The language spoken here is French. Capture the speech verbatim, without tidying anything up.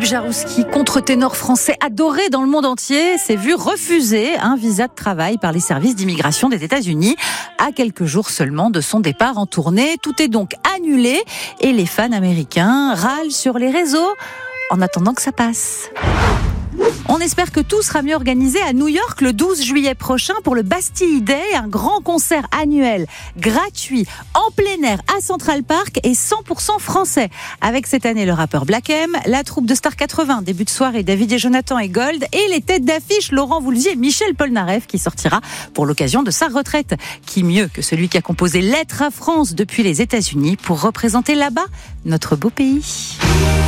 Jarouski, contre-ténor français adoré dans le monde entier, s'est vu refuser un visa de travail par les services d'immigration des États-Unis à quelques jours seulement de son départ en tournée. Tout est donc annulé et les fans américains râlent sur les réseaux en attendant que ça passe. On espère que tout sera mieux organisé à New York le douze juillet prochain pour le Bastille Day, un grand concert annuel gratuit en plein air à Central Park et cent pour cent français. Avec cette année le rappeur Black M, la troupe de Star quatre-vingts, début de soirée David et Jonathan et Gold et les têtes d'affiche Laurent Voulzy et Michel Polnareff qui sortira pour l'occasion de sa retraite. Qui mieux que celui qui a composé Lettre à France depuis les États-Unis pour représenter là-bas notre beau pays.